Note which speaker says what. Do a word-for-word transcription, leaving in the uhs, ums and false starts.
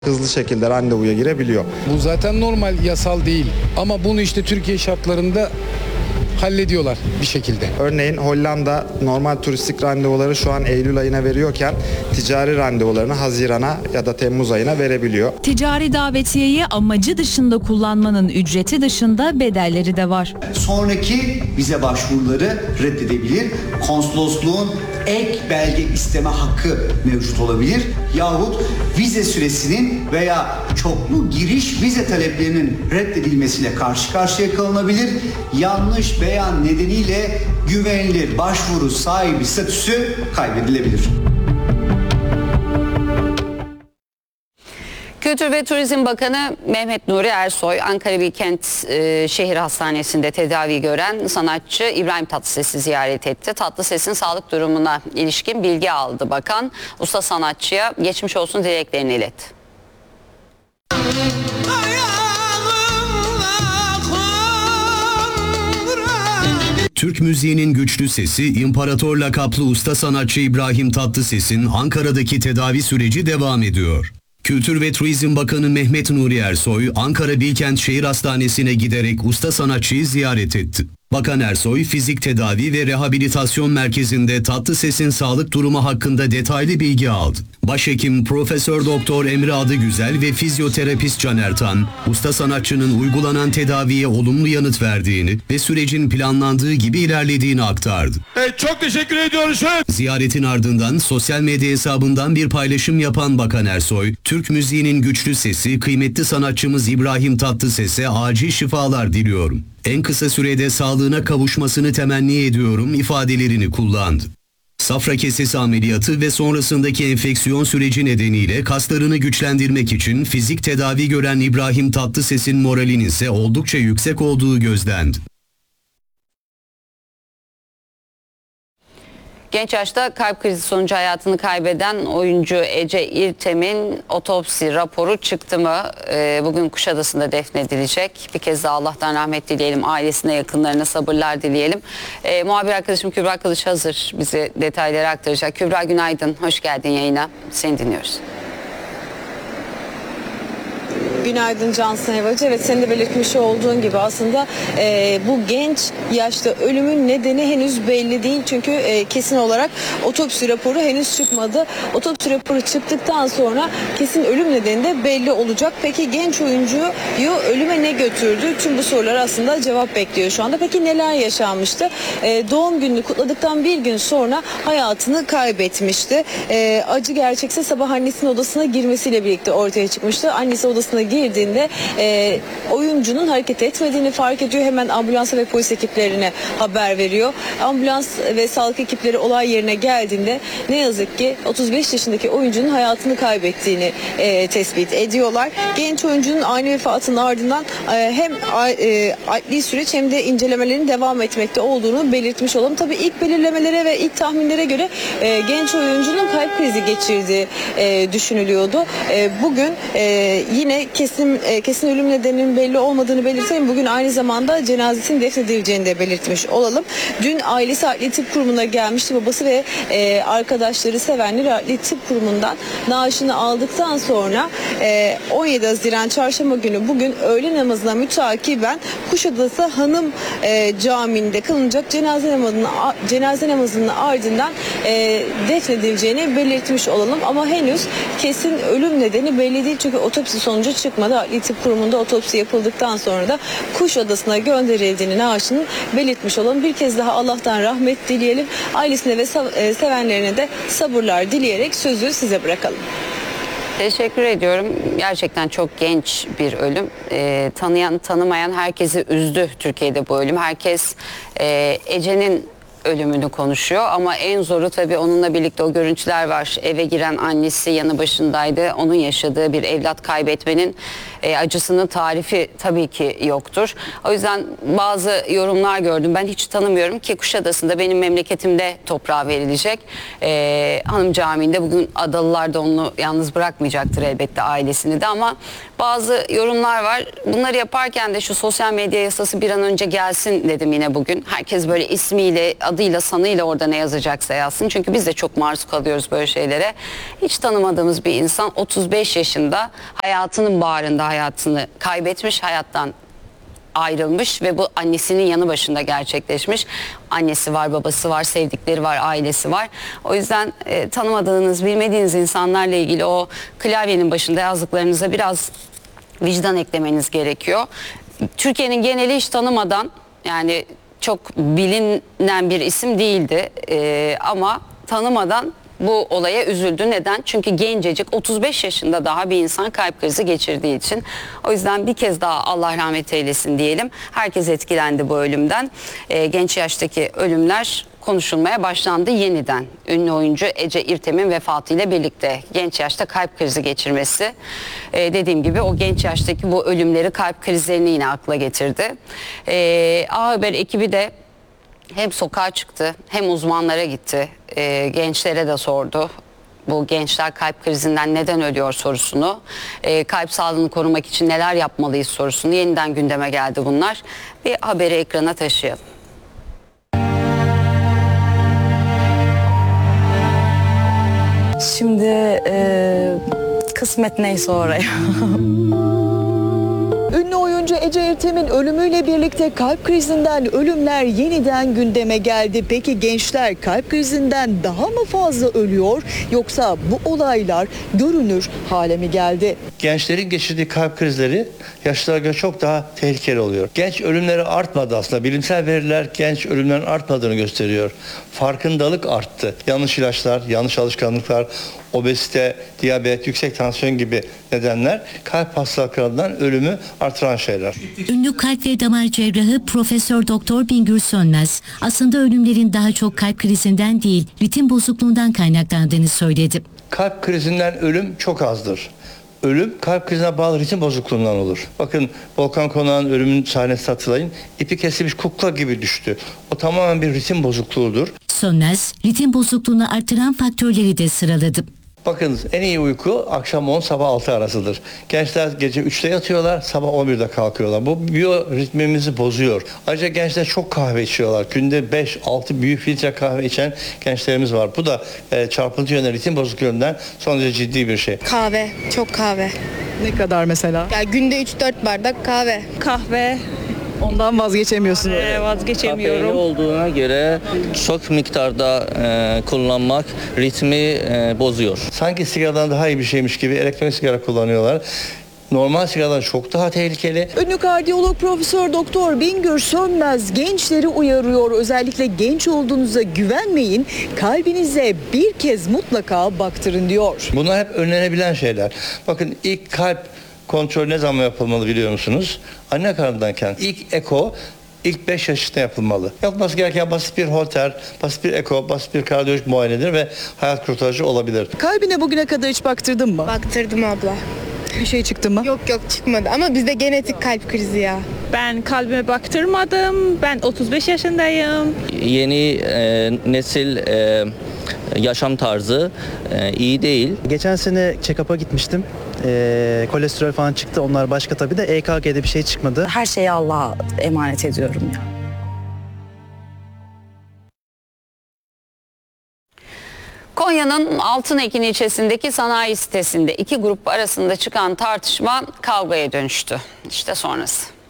Speaker 1: hızlı şekilde randevuya girebiliyor.
Speaker 2: Bu zaten normal, yasal değil. Ama bunu işte Türkiye şartlarında hallediyorlar bir şekilde.
Speaker 1: Örneğin Hollanda normal turistik randevuları şu an Eylül ayına veriyorken ticari randevularını Haziran'a ya da Temmuz ayına verebiliyor.
Speaker 3: Ticari davetiyeyi amacı dışında kullanmanın ücreti dışında bedelleri de var.
Speaker 4: Sonraki vize başvuruları reddedebilir. Konsolosluğun ek belge isteme hakkı mevcut olabilir. Yahut vize süresinin veya çoklu giriş vize taleplerinin reddedilmesiyle karşı karşıya kalınabilir. Yanlış beyan nedeniyle güvenilir başvuru sahibi statüsü kaybedilebilir.
Speaker 5: Kültür ve Turizm Bakanı Mehmet Nuri Ersoy, Ankara Bilkent e, Şehir Hastanesi'nde tedavi gören sanatçı İbrahim Tatlıses'i ziyaret etti. Tatlıses'in sağlık durumuna ilişkin bilgi aldı bakan. Usta sanatçıya geçmiş olsun dileklerini iletti.
Speaker 6: Türk müziğinin güçlü sesi, İmparator lakaplı usta sanatçı İbrahim Tatlıses'in Ankara'daki tedavi süreci devam ediyor. Kültür ve Turizm Bakanı Mehmet Nuri Ersoy, Ankara Bilkent Şehir Hastanesi'ne giderek usta sanatçıyı ziyaret etti. Bakan Ersoy, fizik tedavi ve rehabilitasyon merkezinde Tatlıses'in sağlık durumu hakkında detaylı bilgi aldı. Başhekim Profesör Doktor Emre Adıgüzel ve fizyoterapist Caner Tan, usta sanatçının uygulanan tedaviye olumlu yanıt verdiğini ve sürecin planlandığı gibi ilerlediğini aktardı.
Speaker 7: Evet, çok teşekkür ediyoruz.
Speaker 6: Ziyaretin ardından sosyal medya hesabından bir paylaşım yapan Bakan Ersoy, Türk müziğinin güçlü sesi, kıymetli sanatçımız İbrahim Tatlıses'e acil şifalar diliyorum. En kısa sürede sağlığına kavuşmasını temenni ediyorum ifadelerini kullandı. Safra kesesi ameliyatı ve sonrasındaki enfeksiyon süreci nedeniyle kaslarını güçlendirmek için fizik tedavi gören İbrahim Tatlıses'in moralinin ise oldukça yüksek olduğu gözlendi.
Speaker 5: Genç yaşta kalp krizi sonucu hayatını kaybeden oyuncu Ece İrtem'in otopsi raporu çıktı mı? Ee, bugün Kuşadası'nda defnedilecek. Bir kez daha Allah'tan rahmet dileyelim. Ailesine, yakınlarına sabırlar dileyelim. Ee, muhabir arkadaşım Kübra Kılıç hazır. Bize detayları aktaracak. Kübra günaydın. Hoş geldin yayına. Seni dinliyoruz.
Speaker 8: Günaydın Cansın Evacı. Evet, senin de belirtmiş olduğun gibi aslında e, bu genç yaşta ölümün nedeni henüz belli değil. Çünkü e, kesin olarak otopsi raporu henüz çıkmadı. Otopsi raporu çıktıktan sonra kesin ölüm nedeni de belli olacak. Peki genç oyuncuyu ölüme ne götürdü? Tüm bu sorular aslında cevap bekliyor şu anda. Peki neler yaşanmıştı? E, doğum gününü kutladıktan bir gün sonra hayatını kaybetmişti. E, acı gerçekse sabah annesinin odasına girmesiyle birlikte ortaya çıkmıştı. Annesi odasına girdiğinde e, oyuncunun hareket etmediğini fark ediyor. Hemen ambulansa ve polis ekiplerine haber veriyor. Ambulans ve sağlık ekipleri olay yerine geldiğinde ne yazık ki otuz beş yaşındaki oyuncunun hayatını kaybettiğini e, tespit ediyorlar. Genç oyuncunun ani vefatının ardından e, hem e, adli süreç hem de incelemelerin devam etmekte olduğunu belirtmiş olalım. Tabii ilk belirlemelere ve ilk tahminlere göre e, genç oyuncunun kalp krizi geçirdiği e, düşünülüyordu. E, bugün e, yine kesin e, kesin ölüm nedeninin belli olmadığını belirtelim. Bugün aynı zamanda cenazesinin defnedileceğini de belirtmiş olalım. Dün ailesi Adli Tıp Kurumu'na gelmişti. Babası ve e, arkadaşları, sevenleri Adli Tıp Kurumu'ndan naaşını aldıktan sonra e, on yedi Haziran Çarşamba günü bugün öğle namazına mütakiben Kuşadası Hanım e, Camii'nde kılınacak cenaze namazının cenaze namazının ardından e, defnedileceğini belirtmiş olalım. Ama henüz kesin ölüm nedeni belli değil. Çünkü otopsi sonucu çıkmadı. Adli Tıp Kurumu'nda otopsi yapıldıktan sonra da Kuşadası'na gönderildiğini naaşının belirtmiş olalım. Bir kez daha Allah'tan rahmet dileyelim. Ailesine ve sevenlerine de sabırlar dileyerek sözü size bırakalım.
Speaker 5: Teşekkür ediyorum. Gerçekten çok genç bir ölüm. Ee, tanıyan, tanımayan herkesi üzdü Türkiye'de bu ölüm. Herkes e, Ece'nin ölümünü konuşuyor ama en zoru tabii onunla birlikte o görüntüler var. Eve giren annesi yanı başındaydı. Onun yaşadığı bir evlat kaybetmenin e, acısının tarifi tabii ki yoktur. O yüzden bazı yorumlar gördüm. Ben hiç tanımıyorum ki Kuşadası'nda benim memleketimde toprağa verilecek. E, Hanım Camii'nde bugün Adalılar da onu yalnız bırakmayacaktır elbette, ailesini de, ama bazı yorumlar var. Bunları yaparken de şu sosyal medya yasası bir an önce gelsin dedim yine bugün. Herkes böyle ismiyle, adıyla sanıyla orada ne yazacaksa yazsın. Çünkü biz de çok maruz kalıyoruz böyle şeylere. Hiç tanımadığımız bir insan otuz beş yaşında hayatının bağrında hayatını kaybetmiş, hayattan ayrılmış ve bu annesinin yanı başında gerçekleşmiş. Annesi var, babası var, sevdikleri var, ailesi var. O yüzden e, tanımadığınız, bilmediğiniz insanlarla ilgili o klavyenin başında yazdıklarınıza biraz vicdan eklemeniz gerekiyor. Türkiye'nin geneli hiç tanımadan, yani çok bilinen bir isim değildi e, ama tanımadan bu olaya üzüldü. Neden? Çünkü gencecik, otuz beş yaşında daha bir insan kalp krizi geçirdiği için. O yüzden bir kez daha Allah rahmet eylesin diyelim. Herkes etkilendi bu ölümden. E, genç yaştaki ölümler konuşulmaya başlandı yeniden. Ünlü oyuncu Ece İrtem'in vefatıyla birlikte genç yaşta kalp krizi geçirmesi, e, dediğim gibi o genç yaştaki bu ölümleri, kalp krizlerini yine akla getirdi. E, A Haber ekibi de hem sokağa çıktı hem uzmanlara gitti. E, gençlere de sordu. Bu gençler kalp krizinden neden ölüyor sorusunu, e, kalp sağlığını korumak için neler yapmalıyız sorusunu, yeniden gündeme geldi bunlar. Bir haberi ekrana taşıyalım.
Speaker 9: Şimdi e, kısmet neyse oraya.
Speaker 8: Ünlü oyuncu Ece İrtem'in ölümüyle birlikte kalp krizinden ölümler yeniden gündeme geldi. Peki gençler kalp krizinden daha mı fazla ölüyor yoksa bu olaylar görünür hale mi geldi?
Speaker 10: Gençlerin geçirdiği kalp krizleri yaşlılara göre çok daha tehlikeli oluyor. Genç ölümleri artmadı aslında. Bilimsel veriler genç ölümlerin artmadığını gösteriyor. Farkındalık arttı. Yanlış ilaçlar, yanlış alışkanlıklar, obezite, diyabet, yüksek tansiyon gibi nedenler kalp hastalıklarından ölümü artıran şeyler.
Speaker 11: Ünlü kalp ve damar cerrahı Profesör Doktor Bingür Sönmez aslında ölümlerin daha çok kalp krizinden değil, ritim bozukluğundan kaynaklandığını söyledi.
Speaker 10: Kalp krizinden ölüm çok azdır. Ölüm kalp krizine bağlı ritim bozukluğundan olur. Bakın Volkan Konak'ın ölümün sahnesini hatırlayın. İpi kesilmiş kukla gibi düştü. O tamamen bir ritim bozukluğudur.
Speaker 11: Sönmez, ritim bozukluğunu artıran faktörleri de sıraladı.
Speaker 10: Bakın en iyi uyku akşam on sabah altı arasıdır. Gençler gece üçte yatıyorlar, sabah on birde kalkıyorlar. Bu biyoritmimizi bozuyor. Ayrıca gençler çok kahve içiyorlar. Günde beş altı büyük filtre kahve içen gençlerimiz var. Bu da e, çarpıntı yönel ritim bozukluğundan son derece ciddi bir şey.
Speaker 12: Kahve, çok kahve.
Speaker 8: Ne kadar mesela?
Speaker 12: Ya günde üç dört bardak kahve.
Speaker 9: Kahve.
Speaker 8: Ondan vazgeçemiyorsunuz.
Speaker 9: Ee, vazgeçemiyorum.
Speaker 13: Kafeini olduğuna göre çok miktarda e, kullanmak ritmi e, bozuyor.
Speaker 10: Sanki sigaradan daha iyi bir şeymiş gibi elektronik sigara kullanıyorlar. Normal sigaradan çok daha tehlikeli.
Speaker 8: Ünlü kardiyolog Profesör Doktor Bingür Sönmez gençleri uyarıyor. Özellikle genç olduğunuza güvenmeyin. Kalbinize bir kez mutlaka baktırın diyor.
Speaker 10: Bunlar hep önlenebilen şeyler. Bakın ilk kalp kontrol ne zaman yapılmalı biliyor musunuz? Anne karnındayken ilk eko ilk beş yaşında yapılmalı. Yapılması gereken basit bir holter, basit bir eko, basit bir kardiyolojik muayenedir ve hayat kurtarıcı olabilir.
Speaker 8: Kalbine bugüne kadar hiç baktırdın mı?
Speaker 12: Baktırdım abla.
Speaker 8: Bir şey çıktı mı?
Speaker 12: Yok yok çıkmadı ama bizde genetik kalp krizi ya.
Speaker 9: Ben kalbime baktırmadım. Ben otuz beş yaşındayım.
Speaker 13: Yeni e, nesil e, yaşam tarzı e, iyi değil.
Speaker 14: Geçen sene check-up'a gitmiştim. Ee, kolesterol falan çıktı. Onlar başka tabii de E K G'de bir şey çıkmadı.
Speaker 9: Her şeyi Allah'a emanet ediyorum ya.
Speaker 5: Konya'nın Altınekin ilçesindeki sanayi sitesinde iki grup arasında çıkan tartışma kavgaya dönüştü. İşte sonrası.